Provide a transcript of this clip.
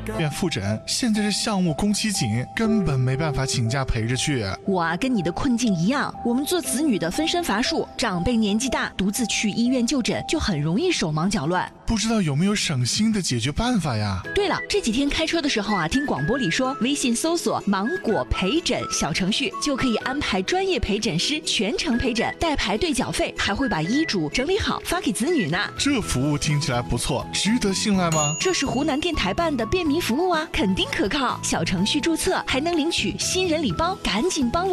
院复诊，现在这项目工期紧，根本没办法请假陪着去。 我啊，跟你的困境一样，我们做子女的分身乏术，长辈年纪大，独自去医院就诊，就很容易手忙脚乱。 不知道有没有省心的解决办法呀？ 对了，这几天开车的时候啊，听广播里说，微信搜索“芒果陪诊”小程序，就可以安排专业陪诊师全程陪诊，代排队缴费，还会把医嘱整理好发给子女呢。 这服务听起来不错，值得信赖吗？ 这是湖南电台办的便民服务啊，肯定可靠。小程序注册还能领取新人礼包，赶紧帮